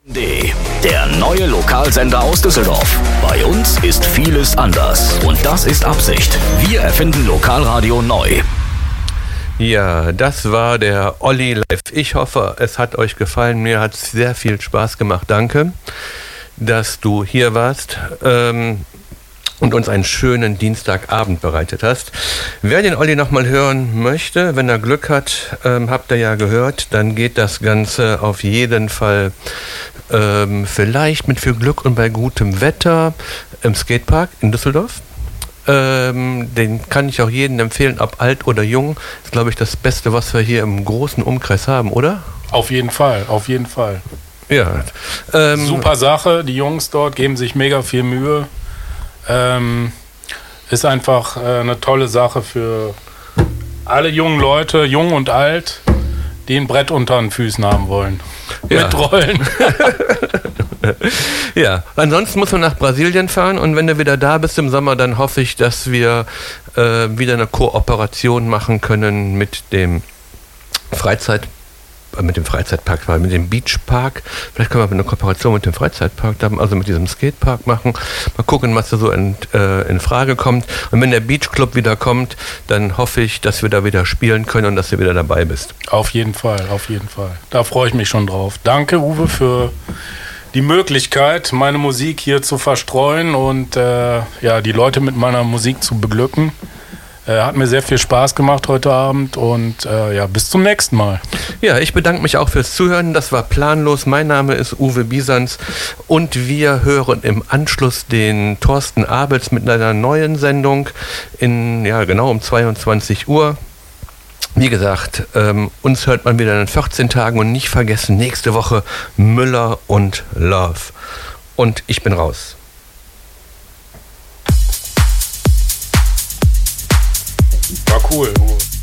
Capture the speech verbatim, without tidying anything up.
D, der neue Lokalsender aus Düsseldorf. Bei uns ist vieles anders und das ist Absicht. Wir erfinden Lokalradio neu. Ja, das war der Olli live. Ich hoffe, es hat euch gefallen. Mir hat es sehr viel Spaß gemacht. Danke, dass du hier warst ähm, und uns einen schönen Dienstagabend bereitet hast. Wer den Olli nochmal hören möchte, wenn er Glück hat, ähm, habt ihr ja gehört, dann geht das Ganze auf jeden Fall ähm, vielleicht mit viel Glück und bei gutem Wetter im Skatepark in Düsseldorf. Ähm, den kann ich auch jedem empfehlen, ob alt oder jung. Ist, glaube ich, das Beste, was wir hier im großen Umkreis haben, oder? Auf jeden Fall, auf jeden Fall. Ja. Ähm, Super Sache, die Jungs dort geben sich mega viel Mühe. Ähm, ist einfach äh, eine tolle Sache für alle jungen Leute, jung und alt, die ein Brett unter den Füßen haben wollen. Ja. Mit Rollen. Ja, ansonsten muss man nach Brasilien fahren und wenn du wieder da bist im Sommer, dann hoffe ich, dass wir äh, wieder eine Kooperation machen können mit dem Freizeit, äh, mit dem Freizeitpark, mit dem Beachpark. Vielleicht können wir eine Kooperation mit dem Freizeitpark, also mit diesem Skatepark machen. Mal gucken, was da so in, äh, in Frage kommt. Und wenn der Beachclub wieder kommt, dann hoffe ich, dass wir da wieder spielen können und dass du wieder dabei bist. Auf jeden Fall, auf jeden Fall. Da freue ich mich schon drauf. Danke, Uwe, für die Möglichkeit, meine Musik hier zu verstreuen und äh, ja, die Leute mit meiner Musik zu beglücken. Äh, hat mir sehr viel Spaß gemacht heute Abend und äh, ja, bis zum nächsten Mal. Ja, ich bedanke mich auch fürs Zuhören. Das war Planlos. Mein Name ist Uwe Bisans und wir hören im Anschluss den Thorsten Abels mit einer neuen Sendung in, ja, genau um zweiundzwanzig Uhr. Wie gesagt, ähm, uns hört man wieder in vierzehn Tagen und nicht vergessen, nächste Woche Müller und Love. Und ich bin raus. War cool.